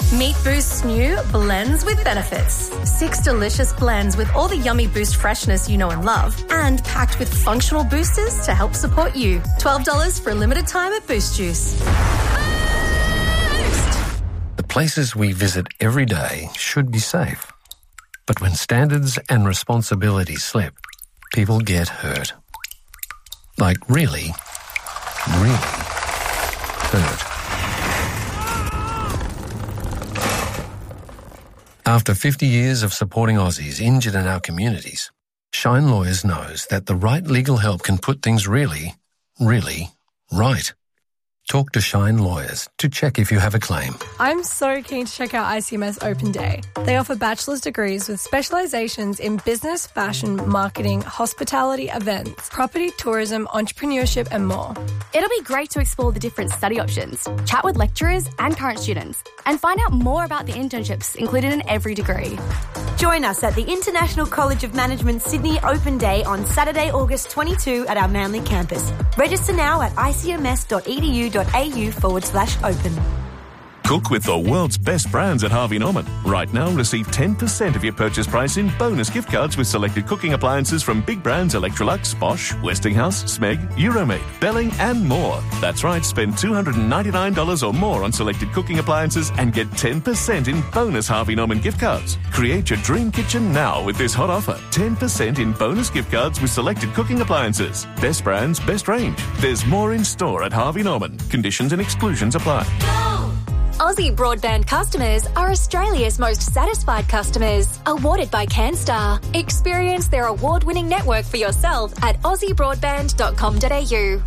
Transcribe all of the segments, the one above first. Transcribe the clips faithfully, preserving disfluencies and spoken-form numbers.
Meet Boost's new Blends with Benefits. Six delicious blends with all the yummy Boost freshness you know and love, and packed with functional boosters to help support you. twelve dollars for a limited time at Boost Juice. The places we visit every day should be safe. But when standards and responsibilities slip, people get hurt. Like really, really hurt. After fifty years of supporting Aussies injured in our communities, Shine Lawyers knows that the right legal help can put things really, really right. Talk to Shine Lawyers to check if you have a claim. I'm so keen to check out I C M S Open Day. They offer bachelor's degrees with specialisations in business, fashion, marketing, hospitality, events, property, tourism, entrepreneurship and more. It'll be great to explore the different study options, chat with lecturers and current students, and find out more about the internships included in every degree. Join us at the International College of Management Sydney Open Day on Saturday, August twenty-second at our Manly campus. Register now at icms.edu.au forward slash open. Cook with the world's best brands at Harvey Norman. Right now, receive ten percent of your purchase price in bonus gift cards with selected cooking appliances from big brands Electrolux, Bosch, Westinghouse, Smeg, Euromade, Belling and more. That's right, spend two hundred ninety-nine dollars or more on selected cooking appliances and get ten percent in bonus Harvey Norman gift cards. Create your dream kitchen now with this hot offer. ten percent in bonus gift cards with selected cooking appliances. Best brands, best range. There's more in store at Harvey Norman. Conditions and exclusions apply. Aussie Broadband customers are Australia's most satisfied customers, awarded by CanStar. Experience their award-winning network for yourself at aussie broadband dot com dot a u.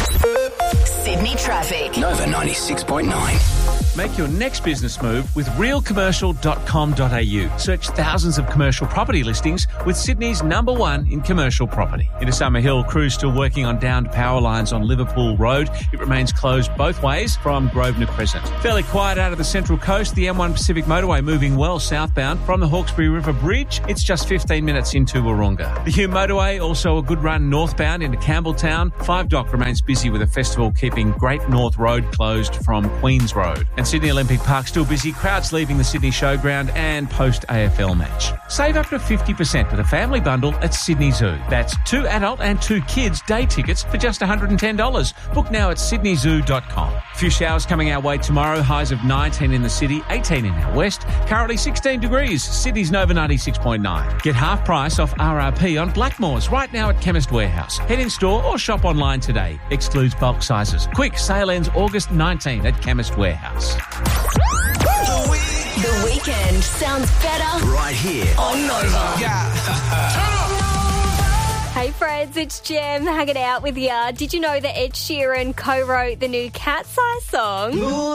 Sydney traffic. Nova ninety-six point nine. Make your next business move with real commercial dot com dot a u. Search thousands of commercial property listings with Sydney's number one in commercial property. Into Summer Hill, crews still working on downed power lines on Liverpool Road. It remains closed both ways from Grosvenor Crescent. Fairly quiet out of the Central Coast. The M one Pacific Motorway moving well southbound from the Hawkesbury River Bridge. It's just fifteen minutes into Wahroonga. The Hume Motorway also a good run northbound into Campbelltown. Five Dock remains busy with a festival keeping Great North Road closed from Queens Road. And Sydney Olympic Park still busy. Crowds leaving the Sydney Showground and post-A F L match. Save up to fifty percent with a family bundle at Sydney Zoo. That's two adult and two kids day tickets for just one hundred ten dollars. Book now at sydney zoo dot com. A few showers coming our way tomorrow. Highs of nineteen in the city, eighteen in our west. Currently sixteen degrees. Sydney's Nova ninety-six point nine. Get half price off R R P on Blackmores right now at Chemist Warehouse. Head in store or shop online today. Excludes bulk sizes. Quick, sale ends August nineteenth at Chemist Warehouse. The weekend sounds better right here on Nova. Yeah. Hey friends, it's Jem hanging out with ya. Did you know that Ed Sheeran co-wrote the new Cat's Eye song?